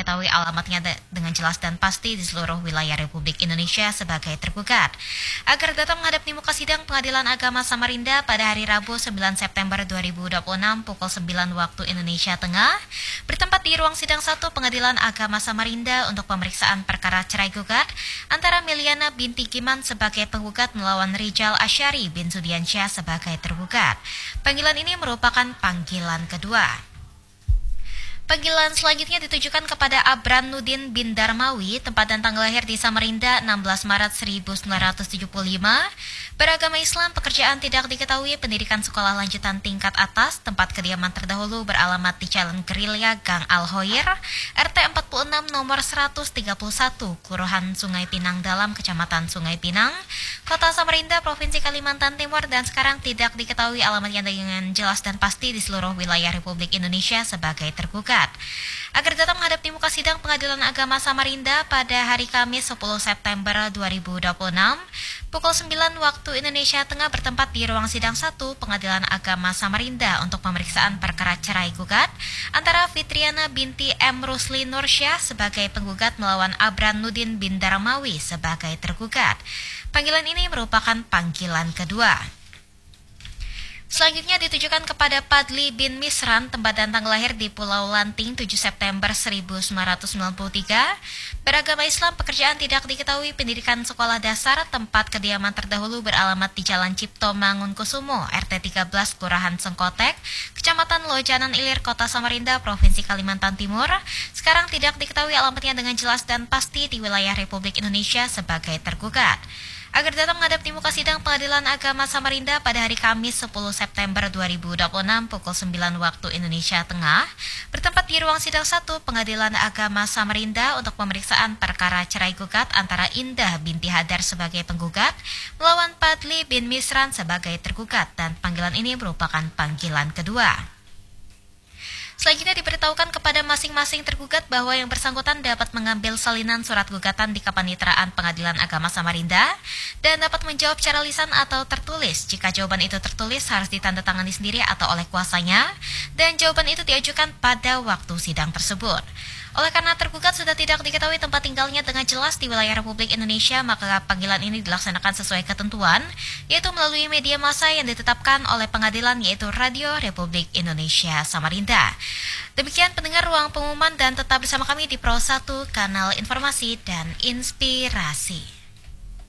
diketahui alamatnya dengan jelas dan pasti di seluruh wilayah Republik Indonesia sebagai tergugat. Agar datang menghadap di muka sidang Pengadilan Agama Samarinda pada hari Rabu 9 September 2026 pukul 9 waktu Indonesia Tengah, bertempat di ruang sidang 1 Pengadilan Agama Samarinda untuk pemeriksaan perkara cerai gugat antara Meliana binti Giman sebagai penggugat melawan Rijal Asyari bin Sudiansyah sebagai tergugat. Panggilan ini merupakan panggilan kedua. Panggilan selanjutnya ditujukan kepada Abran Nudin bin Darmawi, tempat dan tanggal lahir di Samarinda 16 Maret 1975, beragama Islam, pekerjaan tidak diketahui, pendidikan sekolah lanjutan tingkat atas, tempat kediaman terdahulu beralamat di Jalan Gerilya Gang Al-Hoir, RT 46 nomor 131, Kelurahan Sungai Pinang Dalam, Kecamatan Sungai Pinang, Kota Samarinda, Provinsi Kalimantan Timur, dan sekarang tidak diketahui alamatnya dengan jelas dan pasti di seluruh wilayah Republik Indonesia sebagai tergugat. Agar datang menghadap di muka sidang Pengadilan Agama Samarinda pada hari Kamis 10 September 2026 pukul 9 waktu Indonesia Tengah, bertempat di ruang sidang 1 Pengadilan Agama Samarinda untuk pemeriksaan perkara cerai gugat antara Fitriana binti M. Rusli Nursyah sebagai penggugat melawan Abran Nudin bin Darmawi sebagai tergugat. Panggilan ini merupakan panggilan kedua. Selanjutnya ditujukan kepada Padli bin Misran, tempat dan tanggal lahir di Pulau Lanting 7 September 1993, beragama Islam, pekerjaan tidak diketahui, pendidikan sekolah dasar, tempat kediaman terdahulu beralamat di Jalan Cipto Mangunkusumo, RT 13, Kelurahan Sengkotek, Kecamatan Lojanan Ilir, Kota Samarinda, Provinsi Kalimantan Timur, sekarang tidak diketahui alamatnya dengan jelas dan pasti di wilayah Republik Indonesia sebagai tergugat. Agar datang menghadap di muka sidang Pengadilan Agama Samarinda pada hari Kamis 10 September 2026 pukul 9 waktu Indonesia Tengah, bertempat di ruang sidang 1 Pengadilan Agama Samarinda untuk pemeriksaan perkara cerai gugat antara Indah binti Hadar sebagai penggugat melawan Padli bin Misran sebagai tergugat, dan panggilan ini merupakan panggilan kedua. Selanjutnya diberitahukan kepada masing-masing tergugat bahwa yang bersangkutan dapat mengambil salinan surat gugatan di Kepanitraan Pengadilan Agama Samarinda dan dapat menjawab secara lisan atau tertulis. Jika jawaban itu tertulis harus ditandatangani sendiri atau oleh kuasanya, dan jawaban itu diajukan pada waktu sidang tersebut. Oleh karena tergugat sudah tidak diketahui tempat tinggalnya dengan jelas di wilayah Republik Indonesia, maka panggilan ini dilaksanakan sesuai ketentuan, yaitu melalui media massa yang ditetapkan oleh pengadilan, yaitu Radio Republik Indonesia Samarinda. Demikian pendengar Ruang Pengumuman, dan tetap bersama kami di Pro 1, kanal informasi dan inspirasi.